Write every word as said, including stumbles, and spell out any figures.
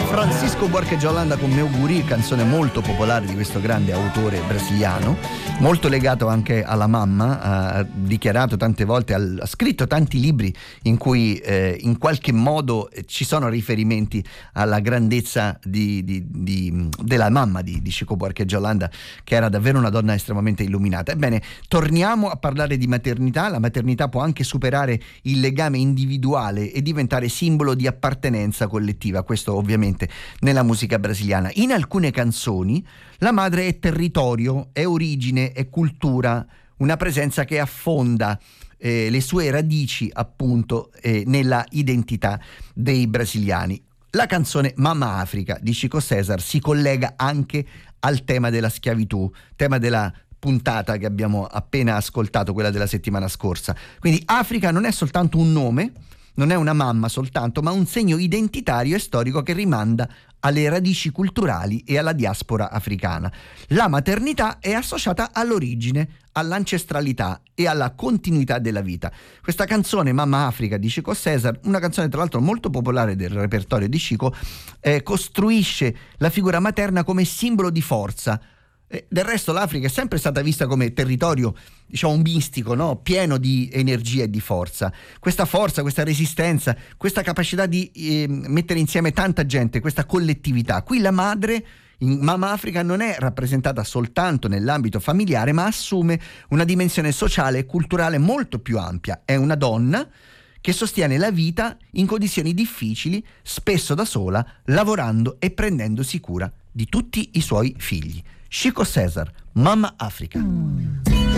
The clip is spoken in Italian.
Francisco Buarque de Holanda con Meu Guri, canzone molto popolare di questo grande autore brasiliano, molto legato anche alla mamma, ha dichiarato tante volte, ha scritto tanti libri in cui eh, in qualche modo ci sono riferimenti alla grandezza di, di, di, della mamma di, di Chico Buarque de Holanda, che era davvero una donna estremamente illuminata. Ebbene, torniamo a parlare di maternità. La maternità può anche superare il legame individuale e diventare simbolo di appartenenza collettiva, questo ovviamente nella musica brasiliana. In alcune canzoni la madre è territorio, è origine, è cultura, una presenza che affonda eh, le sue radici appunto eh, nella identità dei brasiliani. La canzone Mamma Africa di Chico César si collega anche al tema della schiavitù, tema della puntata che abbiamo appena ascoltato, quella della settimana scorsa. Quindi Africa non è soltanto un nome, non è una mamma soltanto, ma un segno identitario e storico che rimanda alle radici culturali e alla diaspora africana. La maternità è associata all'origine, all'ancestralità e alla continuità della vita. Questa canzone Mamma Africa di Chico César, una canzone tra l'altro molto popolare del repertorio di Chico, eh, costruisce la figura materna come simbolo di forza. Del resto l'Africa è sempre stata vista come territorio, diciamo, mistico, no? Pieno di energia e di forza. Questa forza, questa resistenza, questa capacità di eh, mettere insieme tanta gente, questa collettività. Qui la madre in Mamma Africa non è rappresentata soltanto nell'ambito familiare, ma assume una dimensione sociale e culturale molto più ampia. È una donna che sostiene la vita in condizioni difficili, spesso da sola, lavorando e prendendosi cura di tutti i suoi figli. Chico César, Mamma Africa. Mm.